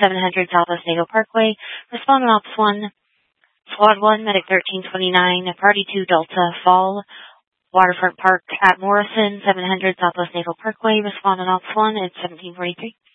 700 Southwest Naval Parkway. Respondent Ops 1, Squad 1, Medic 1329, Party 2 Delta Fall, Waterfront Park at Morrison, 700 Southwest Naval Parkway. Respondent Ops 1 at 1743.